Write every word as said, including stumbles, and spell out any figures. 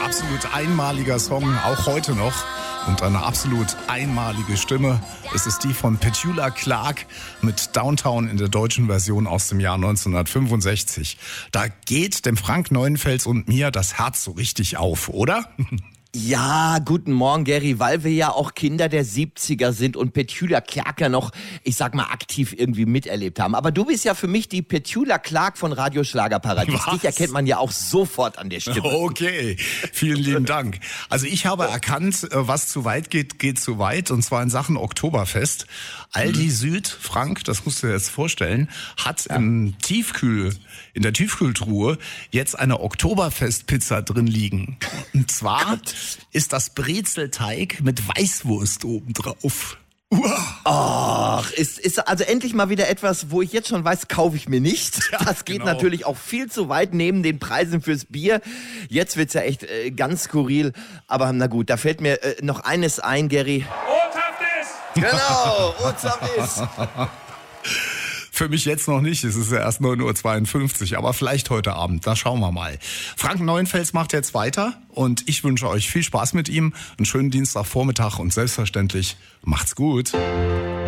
absolut einmaliger Song, auch heute noch. Und eine absolut einmalige Stimme. Es ist die von Petula Clark mit Downtown in der deutschen Version aus dem Jahr neunzehnhundertfünfundsechzig. Da geht dem Frank Neuenfels und mir das Herz so richtig auf, oder? Ja, guten Morgen, Gary, weil wir ja auch Kinder der siebziger sind und Petula Clark ja noch, ich sag mal, aktiv irgendwie miterlebt haben. Aber du bist ja für mich die Petula Clark von Radio Schlagerparadies. Was? Dich erkennt man ja auch sofort an der Stimme. Okay, vielen lieben Dank. Also ich habe erkannt, was zu weit geht, geht zu weit. Und zwar in Sachen Oktoberfest. Aldi Süd, Frank, das musst du dir jetzt vorstellen, hat ja. im Tiefkühl, in der Tiefkühltruhe jetzt eine Oktoberfest-Pizza drin liegen. Und zwar ist das Brezelteig mit Weißwurst obendrauf. Ach, ist, ist also endlich mal wieder etwas, wo ich jetzt schon weiß, kaufe ich mir nicht. Ja, das geht genau. natürlich auch viel zu weit neben den Preisen fürs Bier. Jetzt wird's ja echt äh, ganz skurril. Aber na gut, da fällt mir äh, noch eines ein, Gary. Genau, Ozafis. Für mich jetzt noch nicht, es ist ja erst neun Uhr zweiundfünfzig, aber vielleicht heute Abend, da schauen wir mal. Frank Neuenfels macht jetzt weiter und ich wünsche euch viel Spaß mit ihm, einen schönen Dienstagvormittag und selbstverständlich macht's gut.